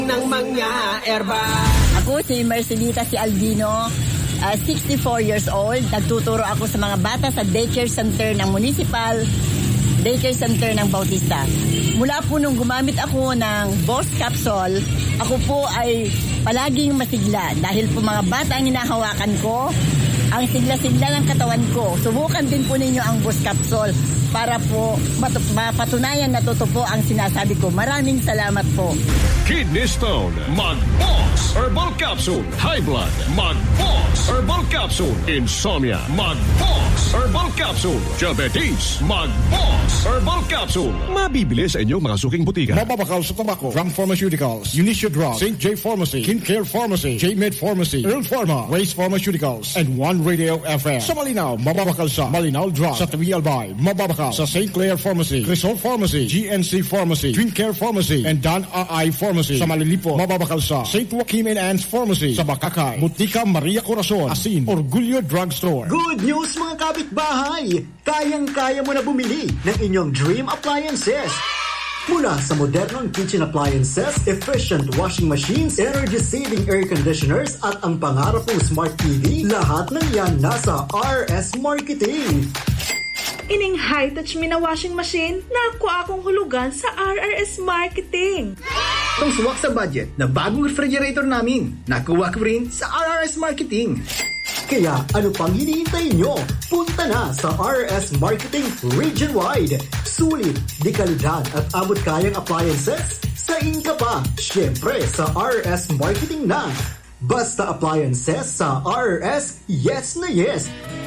ng mga erba. Ako si Marcelita si Albino, 64 years old. Nagtuturo ako sa mga bata sa daycare center ng Municipal Daycare Center ng Bautista. Mula po nung gumamit ako ng Boss Capsule, ako po ay palaging masigla dahil po mga bata ang hinahawakan ko, ang sigla-sigla ng katawan ko. Subukan din po ninyo ang Boss Capsule para po mapatunayan na totoo po ang sinasabi ko. Maraming salamat po. Kidney Stone, Mag-Boss Herbal Capsule. High Blood, Mag-Boss Herbal Capsule. Insomnia, Mag-Boss Herbal Capsule. Diabetes, Mag-Boss Herbal Capsule. Mabibili sa inyong mga suking butika. Mababakal sa tabako, Ram Pharmaceuticals, Unicia Drug, St. J Pharmacy, KinCare Pharmacy, J-Med Pharmacy, Earl Pharma, Waste Pharmaceuticals, and One Radio FM. Sa Malinaw, mababakal sa Malinaw Drug. Sa Tawi Albay, mababakal sa St. Clair Pharmacy, Crisol Pharmacy, GNC Pharmacy, TwinCare Pharmacy, and Dan A.I. Pharmacy. Sa Malilipo, mababakal sa St. Joaquin and Anne's Pharmacy. Sa Bakakay, Butika Maria Corazon, Asin, Orgullo Drugstore. Good news mga kapitbahay! Kayang-kaya mo na bumili ng inyong dream appliances. Mula sa modernong kitchen appliances, efficient washing machines, energy-saving air conditioners, at ang pangarap ng Smart TV, lahat ng yan nasa RS Marketing. Ining high-touch mina washing machine, nakuha akong hulugan sa RRS Marketing. Itong suwak sa budget na bagong refrigerator namin, nakuha ko rin sa RRS Marketing. Kaya ano pang hinihintay nyo? Punta na sa RS Marketing region-wide. Sulit, di kalidad at abot kayang appliances? Sa inka pa, syempre sa RS Marketing na. Basta appliances sa RS, yes na yes.